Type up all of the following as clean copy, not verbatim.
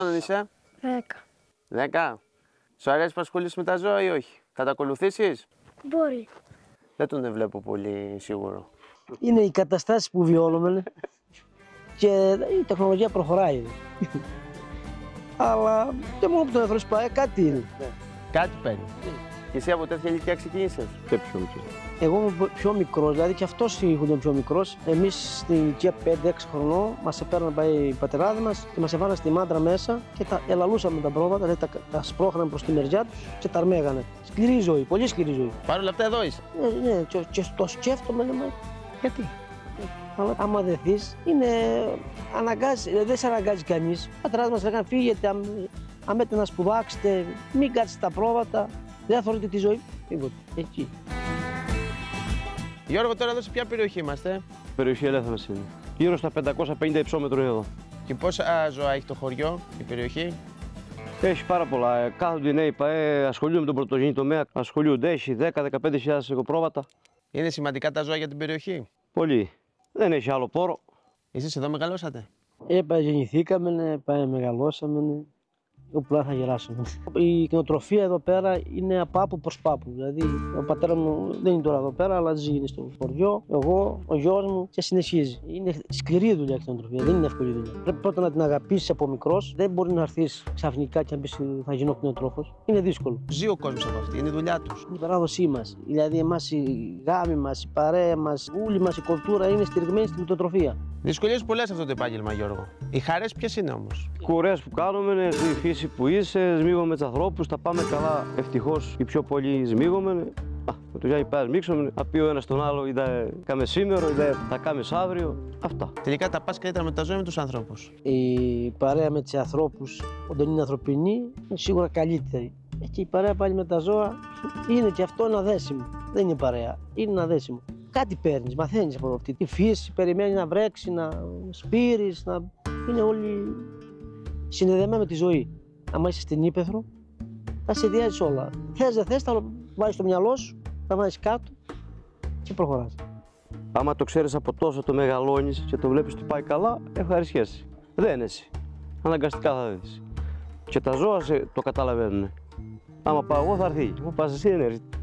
πόσο είσαι? 10. 10. Σου αρέσει που ασχολείσαι με τα ζώα ή όχι? Θα τα ακολουθήσεις? Μπορεί. Δεν τον βλέπω πολύ σίγουρο. Είναι οι καταστάσεις που βιώνουμε και η τεχνολογία προχωράει. Αλλά και μόνο που τον άνθρωπο πάει, κάτι είναι. Κάτι παίρνει. Και εσύ από τέτοια ηλικία ξεκίνησες? Και πιο μικρό. Εγώ είμαι πιο μικρός, δηλαδή και αυτός ήταν πιο μικρός. Εμείς στην ηλικία 5-6 χρονών μας έπαιρναν πάει οι πατεράδες μας και μας έβαλαν στη μάντρα μέσα και τα ελαλούσαμε τα πρόβατα, δηλαδή τα σπρώχναν προς τη μεριά τους και τα αρμέγανε. Σκληρή ζωή, πολύ σκληρή ζωή. Παρ' όλα αυτά εδώ είσαι. Ναι, και το σκέφτομαι, γιατί. Αλλά άμα δεθείς, είναι δεν σε αναγκάζει κανείς. Ο πατεράς μας λέγανε φύγετε, αν μέτε να σπουδάξετε, μην κάτσετε τα πρόβατα, δεν θεωρείτε τη ζωή. Τίποτα, εκεί. Γιώργο, τώρα εδώ σε ποια περιοχή είμαστε? Περιοχή Ελεύθερας είναι. Γύρω στα 550 υψόμετρο είναι εδώ. Και πόσα ζώα έχει το χωριό, η περιοχή? Έχει πάρα πολλά. Κάθονται οι νέοι ΠΑΕ, ασχολούνται με τον πρωτογενή τομέα. Ασχολούνται, έχει 10-15.000 εγωπρόβατα. Είναι σημαντικά τα ζώα για την περιοχή? Πολύ. Δεν έχει άλλο πόρο. Εσείς εδώ μεγαλώσατε? Γεννηθήκαμε, μεγαλώσαμε, όπου θα γεράσουμε. Η κτηνοτροφία εδώ πέρα είναι από πάπου προς πάπου. Δηλαδή, ο πατέρα μου δεν είναι τώρα εδώ πέρα, αλλά ζει στο χωριό. Εγώ, ο γιος μου και συνεχίζει. Είναι σκληρή δουλειά η κτηνοτροφία, δεν είναι εύκολη δουλειά. Πρέπει πρώτα να την αγαπήσεις από μικρός. Δεν μπορεί να έρθει ξαφνικά και να πεις θα γίνω κτηνοτρόφος. Είναι δύσκολο. Ζει ο κόσμος από αυτή, είναι η δουλειά τους. Είναι η παράδοσή μας. Δηλαδή, εμάς η γάμη μας, η παρέα μας, όλη μας η κουλτούρα είναι στηριγμένη στην κτηνοτροφία. Δυσκολίες πολλές αυτό το επάγγελμα, Γιώργο. Οι χαρές ποιες είναι όμως? Οι κουρές που κάνουμε, η φύση που είσαι, σμίγομαι τους ανθρώπους, τα πάμε καλά. Ευτυχώς οι πιο πολλοί σμίγομαι. Με το Γιάννη πάει σμίξουμε, να πει ο ένας τον άλλο, κάμε σήμερα, θα κάμεις αύριο. Αυτά. Τελικά τα πας καλύτερα με τα ζώα ή με τους ανθρώπους? Η παρέα με τους ανθρώπους, όταν είναι ανθρωπινή, είναι σίγουρα καλύτερη. Και η παρέα πάλι με τα ζώα είναι και αυτό ένα δέσιμο. Δεν είναι παρέα, είναι ένα δέσιμο. Κάτι παίρνεις, μαθαίνεις από αυτή τη φύση, περιμένει να βρέξει, να σπείρεις, είναι όλοι συνδεδεμένοι με τη ζωή. Αν είσαι στην ύπαιθρο, θα σε διάζει όλα. Θες δεν θες, θα βάλεις στο μυαλό σου, θα βάζεις κάτω και προχωράς. Άμα το ξέρεις από τόσο, το μεγαλώνεις και το βλέπεις ότι πάει καλά, ευχαριστιέσαι. Δεν εσύ. Αναγκαστικά θα δεις. Και τα ζώα το καταλαβαίνουν. Άμα πάω εγώ θα έρθει. Μου πας εσύ δεν έρθει.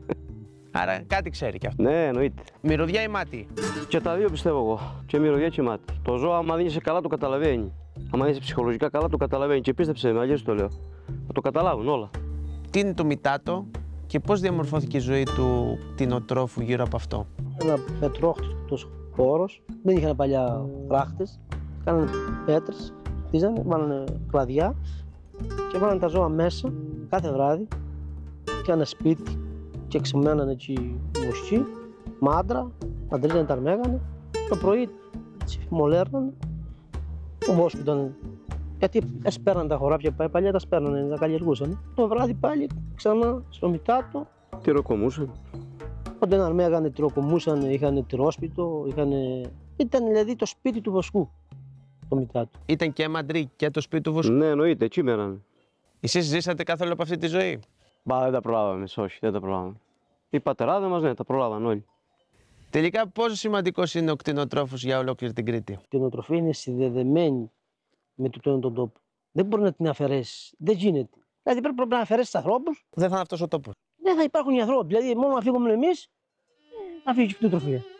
Άρα κάτι ξέρει κι αυτό. Ναι, εννοείται. Μυρωδιά ή μάτι? Και τα δύο πιστεύω εγώ. Και μυρωδιά και μάτι. Το ζώο, άμα δεν είσαι καλά, το καταλαβαίνει. Άμα είσαι ψυχολογικά καλά, το καταλαβαίνει. Και πίστεψε με, αλλιώς το λέω. Θα το καταλάβουν όλα. Τι είναι το μητάτο και πώς διαμορφώθηκε η ζωή του κτηνοτρόφου γύρω από αυτό? Ένα πετρόχτιστος χώρος, δεν είχαν παλιά φράχτες. Κάνανε πέτρες, χτίζανε, βάλανε κλαδιά και βάλανε τα ζώα μέσα κάθε βράδυ. Κάνανε σπίτι και ξεμένανε εκεί μουσική, μάντρα, αντρίζανε, τα αρμέγανε. Το πρωί μολέρνανε, ο βόσκο ήταν. Γιατί σπέρνανε τα χωράπια παλιά, τα σπέρνανε, τα καλλιεργούσαν. Το βράδυ πάλι ξανά στο μητάτο. Τυροκομούσαν. Όταν αρμέγανε, τυροκομούσαν, είχαν τυρόσπιτο, ήταν δηλαδή το σπίτι του βοσκού. Το μητάτο. Ήταν και μαντρί και το σπίτι του βοσκού? Ναι, εννοείται, εκεί μένανε. Εσείς ζήσατε καθόλου από αυτή τη ζωή? Δεν τα προλάβαμε, όχι, δεν τα προλάβαμε. Οι πατεράδες μας, ναι, τα προλάβαν όλοι. Τελικά, πόσο σημαντικός είναι ο κτηνοτρόφος για ολόκληρη την Κρήτη? Η κτηνοτροφία είναι συνδεδεμένη με τον τόπο. Δεν μπορεί να την αφαιρέσει. Δεν γίνεται. Δηλαδή πρέπει να αφαιρέσει του ανθρώπου. Δεν θα είναι αυτός ο τόπος. Δεν θα υπάρχουν οι ανθρώποι. Δηλαδή, μόνο να φύγουμε εμεί, θα φύγει η κτηνοτροφία.